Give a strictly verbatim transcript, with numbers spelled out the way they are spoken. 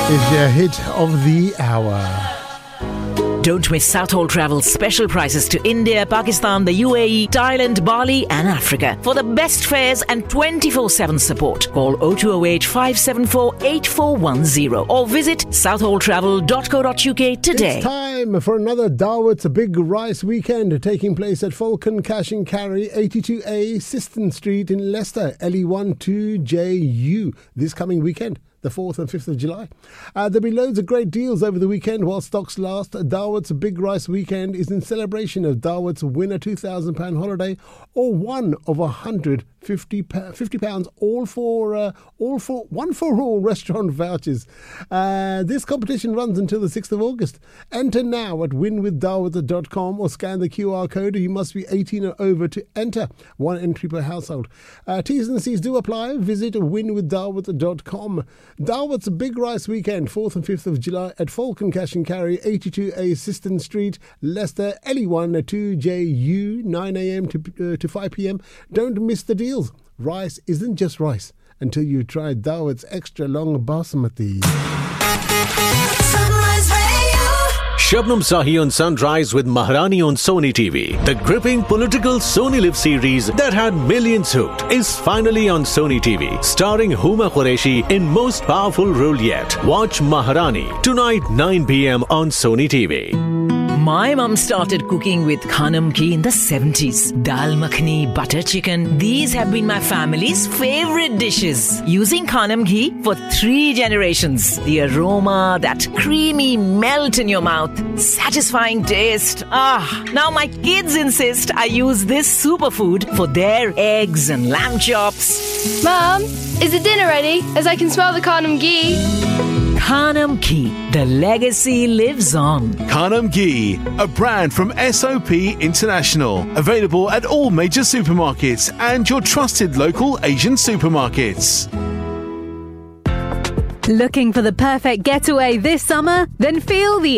is your hit of the hour. Don't miss Southall Travel's special prices to India, Pakistan, the U A E, Thailand, Bali and Africa. For the best fares and twenty-four seven support, call oh two oh eight, five seven four, eight four one zero or visit southall travel dot co dot uk today. It's time for another Dawood's Big Rice Weekend taking place at Falcon Cash and Carry, eighty-two A Siston Street in Leicester, L E one two J U, this coming weekend, the fourth and fifth of July. Uh, there'll be loads of great deals over the weekend while stocks last. Dawood's Big Rice Weekend is in celebration of Dawood's Winner two thousand pounds holiday or one of one hundred fifty pounds, all for uh, all for one for all restaurant vouchers. Uh, this competition runs until the sixth of August. Enter now at win with dawood dot com or scan the Q R code. You must be eighteen or over to enter. One entry per household. Uh, T's and C's do apply. Visit win with dawood dot com. Dawood's Big Rice Weekend, fourth and fifth of July at Falcon Cash and Carry, eighty-two A Siston Street, Leicester, L E one two J U, nine a.m. to, uh, to five p.m. Don't miss the deals. Rice isn't just rice until you try Dawood's extra long basmati. Shabnam Sahi on Sunrise with Maharani on Sony T V. The gripping political Sony Live series that had millions hooked is finally on Sony T V, starring Huma Qureshi in most powerful role yet. Watch Maharani tonight nine p.m. on Sony T V. My mum started cooking with Khanam ghee in the seventies. Dal makhani, butter chicken, these have been my family's favorite dishes. Using Khanam ghee for three generations. The aroma, that creamy melt in your mouth, satisfying taste. Ah, now my kids insist I use this superfood for their eggs and lamb chops. Mum, is the dinner ready? As I can smell the Khanam ghee. Khanam ghee, the legacy lives on. Khanam ghee, a brand from S O P International. Available at all major supermarkets and your trusted local Asian supermarkets. Looking for the perfect getaway this summer? Then feel the